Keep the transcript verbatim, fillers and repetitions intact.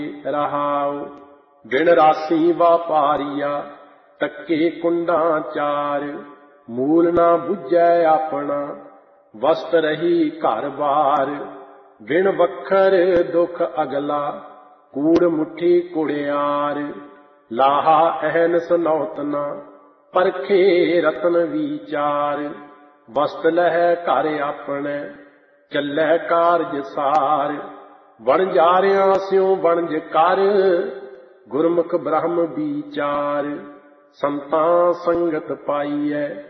ਰਹਾਉ। ਬਿਨ ਰਾਸੀ ਵਾਪਾਰੀਆ ਟੱਕੇ ਕੁੰਡਾਂ ਚਾਰ, ਮੂਲ ਨਾ ਬੁੱਝੈ ਆਪਣਾ ਵਸਤ ਰਹੀ ਘਰ ਬਾਰ। ਬਿਨ ਵੱਖਰ ਦੁਖ ਅਗਲਾ ਕੂੜ ਮੁੱਠੀ ਕੁੜਿਆਰ, ਲਾਹਾ ਅਹਨਸ ਨੌਤਨਾ ਪਰਖੇ ਰਤਨ ਵਿਚਾਰ। ਵਸਤ ਲਹੈ ਘਰ ਆਪਣੇ ਚੱਲੈ ਕਾਰਜ ਸਾਰ, ਵਣਜਾਰਿਆਂ ਸਿਉ ਵਣਜ ਕਰ ਗੁਰਮੁਖ ਬ੍ਰਹਮ ਵਿਚਾਰ। ਸੰਤਾਂ ਸੰਗਤ ਪਾਈਐ